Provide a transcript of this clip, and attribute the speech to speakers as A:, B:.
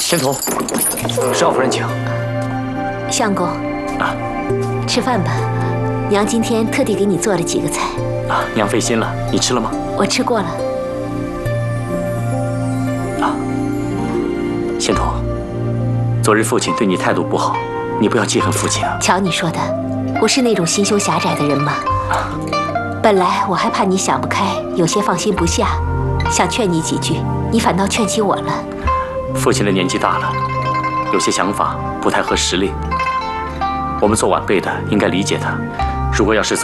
A: 仙童，少夫人请。
B: 相公，吃饭吧。娘今天特地给你做了几个菜。
A: 娘费心了，你吃了吗？
B: 我吃过了。
A: 仙童，昨日父亲对你态度不好，你不要记恨父亲啊。
B: 瞧你说的，我是那种心胸狭窄的人吗？本来我还怕你想不开，有些放心不下，想劝你几句，你反倒劝起我了。
A: 父亲的年纪大了，有些想法不太合时令。我们做晚辈的应该理解他。如果要是